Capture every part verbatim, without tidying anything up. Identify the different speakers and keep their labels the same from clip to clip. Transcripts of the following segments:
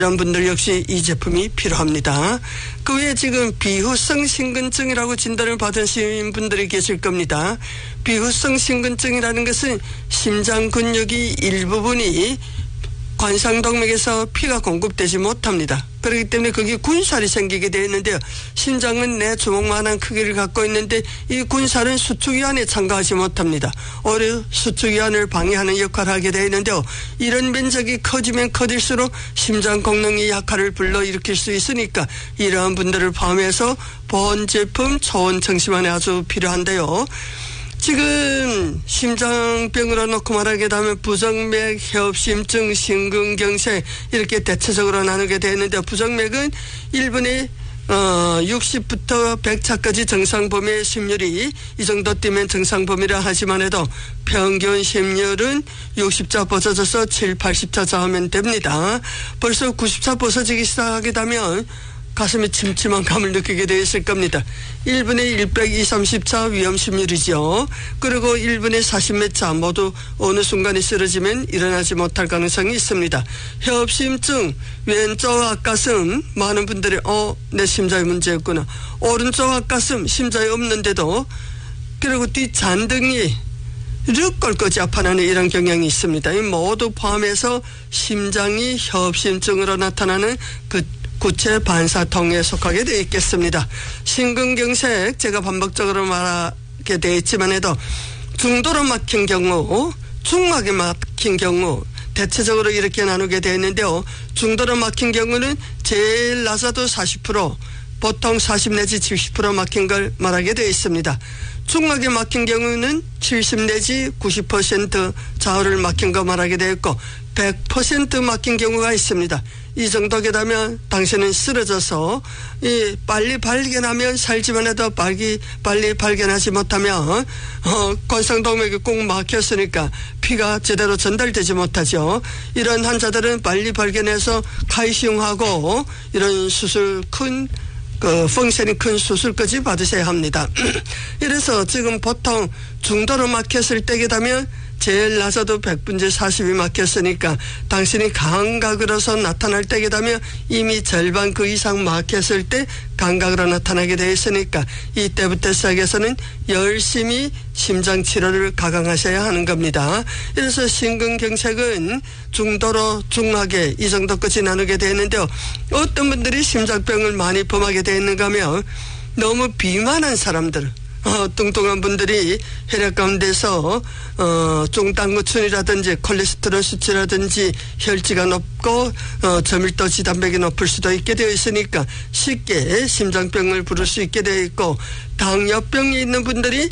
Speaker 1: 이런 분들 역시 이 제품이 필요합니다. 그 외에 지금 비후성 심근증이라고 진단을 받으신 분들이 계실 겁니다. 비후성 심근증이라는 것은 심장 근육이 일부분이 관상동맥에서 피가 공급되지 못합니다. 그렇기 때문에 거기 군살이 생기게 되어 있는데요. 심장은 내 주먹만한 크기를 갖고 있는데 이 군살은 수축기관에 참가하지 못합니다. 오히려 수축기관을 방해하는 역할을 하게 되어 있는데요. 이런 면적이 커지면 커질수록 심장功能이 약화를 불러일으킬 수 있으니까 이러한 분들을 포함해서 보온제품 초원청심환이 아주 필요한데요. 지금 심장병으로 놓고 말하게 되면 부정맥, 협심증, 심근경색 이렇게 대체적으로 나누게 되는데 부정맥은 일 분에 어, 육십부터 백 차까지 정상 범위의 심률이 이 정도 뛰면 정상 범위라 하지만 해도 평균 심률은 육십 차 벗어져서 칠, 팔십 차 좌우면 됩니다. 벌써 구십 차 벗어지기 시작하게 되면 가슴에 침침한 감을 느끼게 되어 있을 겁니다. 일 분에 백, 이백삼십 차 위험심률이죠. 그리고 일 분에 사십 몇 차 모두 어느 순간에 쓰러지면 일어나지 못할 가능성이 있습니다. 협심증, 왼쪽 앞가슴 많은 분들이 어, 내 심장에 문제였구나. 오른쪽 앞가슴 심장이 없는데도 그리고 뒷잔등이 르 꼴꼬지 아파하는 이런 경향이 있습니다. 이 모두 포함해서 심장이 협심증으로 나타나는 그 구체 반사통에 속하게 되어 있겠습니다. 심근경색 제가 반복적으로 말하게 되어 있지만 해도 중도로 막힌 경우, 중막이 막힌 경우 대체적으로 이렇게 나누게 되어 있는데요. 중도로 막힌 경우는 제일 낮아도 사십 퍼센트, 보통 사십 내지 칠십 퍼센트 막힌 걸 말하게 되어 있습니다. 중막에 막힌 경우는 칠십 내지 구십 퍼센트 좌우를 막힌 거 말하게 되어 있고 백 퍼센트 막힌 경우가 있습니다. 이 정도게 되면 당신은 쓰러져서 이 빨리 발견하면 살지만 해도 빨리, 빨리 발견하지 못하면 어, 관상동맥이 꼭 막혔으니까 피가 제대로 전달되지 못하죠. 이런 환자들은 빨리 발견해서 카이시용하고 이런 수술 큰 그 펑션이 큰 수술까지 받으셔야 합니다. 이래서 지금 보통 중도로 막혔을 때게 되면 제일 낮아도 백 분의 사십이 막혔으니까 당신이 감각으로서 나타날 때게 되면 이미 절반 그 이상 막혔을 때 감각으로 나타나게 되어 있으니까 이때부터 시작해서는 열심히 심장 치료를 가강하셔야 하는 겁니다. 그래서 심근경색은 중도로 중하게 이 정도까지 나누게 되는데요. 어떤 분들이 심장병을 많이 범하게 되어 있는가 하면 너무 비만한 사람들, 어, 뚱뚱한 분들이 혈액 가운데서 어, 중胆固醇이라든지 콜레스테롤 수치라든지 혈지가 높고 어, 저밀도 지단백이 높을 수도 있게 되어 있으니까 쉽게 심장병을 부를 수 있게 되어 있고 당뇨병이 있는 분들이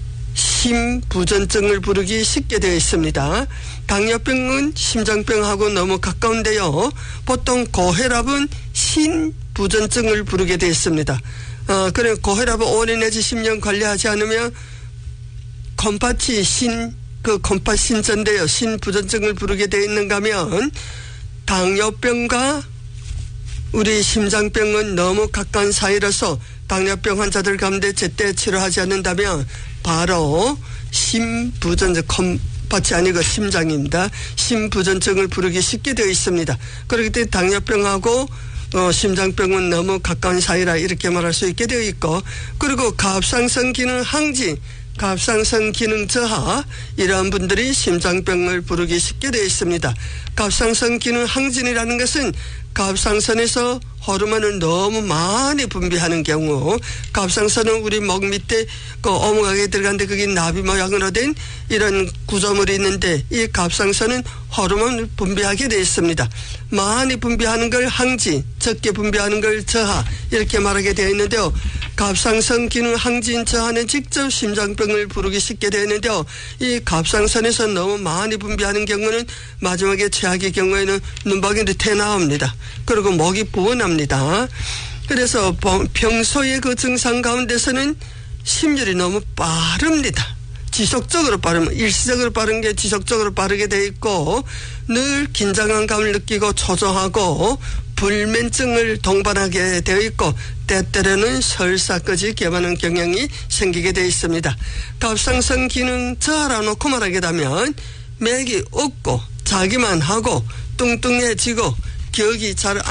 Speaker 1: 심부전증을 부르기 쉽게 되어 있습니다. 당뇨병은 심장병하고 너무 가까운데요. 보통 고혈압은 심부전증을 부르게 되어 있습니다. 어, 그래, 고혈압을 오 년 내지 십 년 관리하지 않으면 컴파치 신, 그 컴파신전데요. 신부전증을 부르게 되어 있는가 하면 당뇨병과 우리 심장병은 너무 가까운 사이라서 당뇨병 환자들 가운데 제때 치료하지 않는다면 바로 심부전증, 컴파치 아니고 심장입니다. 심부전증을 부르기 쉽게 되어 있습니다. 그렇기 때문에 당뇨병하고 어, 심장병은 너무 가까운 사이라 이렇게 말할 수 있게 되어 있고 그리고 갑상선 기능 항진, 갑상선 기능 저하 이러한 분들이 심장병을 부르기 쉽게 되어 있습니다. 갑상선 기능 항진이라는 것은 갑상선에서 호르몬을 너무 많이 분비하는 경우 갑상선은 우리 목 밑에 그 오목하게 들어가는데 그게 나비 모양으로 된 이런 구조물이 있는데 이 갑상선은 호르몬을 분비하게 되어 있습니다. 많이 분비하는 걸 항진, 적게 분비하는 걸 저하 이렇게 말하게 되어 있는데요. 갑상선 기능 항진 저하는 직접 심장병을 부르기 쉽게 되어 있는데요. 이 갑상선에서 너무 많이 분비하는 경우는 마지막에 최악의 경우에는 눈박이도 튀어나옵니다. 그리고 목이 부어납니다. 그래서 평소에 그 증상 가운데서는 심율이 너무 빠릅니다. 지속적으로 빠르면 일시적으로 빠른 게 지속적으로 빠르게 돼 있고 늘 긴장한 감을 느끼고 초조하고 불면증을 동반하게 되어 있고 때때로는 설사까지 기업하는 경향이 생기게 되어 있습니다. 갑상선 기능 저하라 놓고 말하게 되면 맥이 없고 자기만 하고 뚱뚱해지고 기억이 잘